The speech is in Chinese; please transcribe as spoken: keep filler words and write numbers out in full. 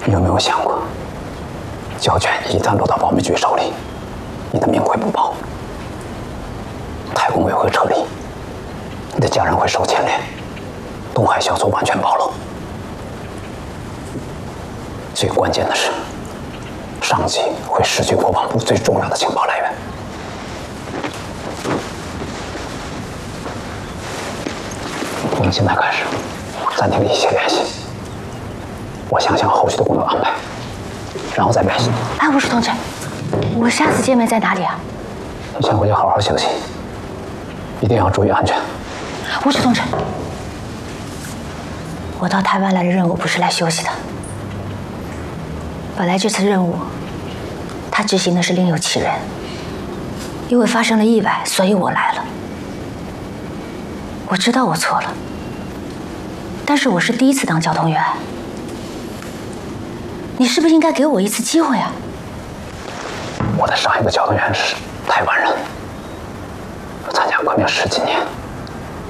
你有没有想过，交权一旦落到保密局手里，你的命会不保，太公委会撤离，你的家人会受牵连，东海小组完全暴露。最关键的是，上级会失去国防部最重要的情报来源。我们现在开始暂停一切联系，我想想后续的工作安排，然后再联系。 哎，吴氏同志，我下次见面在哪里啊？ 你先回去好好休息，一定要注意安全。 吴氏同志，我到台湾来的任务不是来休息的。本来这次任务，他执行的是另有其人，因为发生了意外，所以我来了。我知道我错了，但是我是第一次当交通员，你是不是应该给我一次机会啊？ 我的上一个交通员是台湾人，参加革命十几年。